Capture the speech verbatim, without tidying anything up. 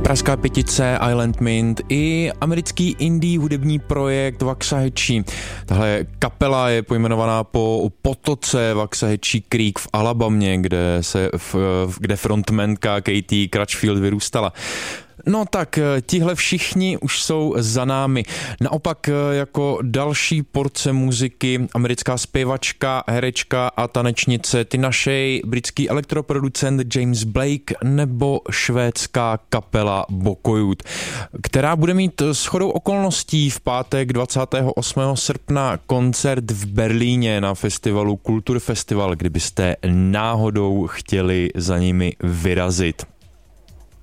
Pražská pětice, Island Mint i americký indie hudební projekt Waxahachie. Tahle kapela je pojmenovaná po potoce Waxahachie Creek v Alabamě, kde, se, kde frontmanka Katie Crutchfield vyrůstala. No tak, tihle všichni už jsou za námi. Naopak jako další porce muziky americká zpěvačka, herečka a tanečnice Tina Shea, britský elektroproducent James Blake nebo švédská kapela Bokojut, která bude mít shodou okolností v pátek dvacátého osmého srpna koncert v Berlíně na festivalu Kulturfestival, kdybyste náhodou chtěli za nimi vyrazit.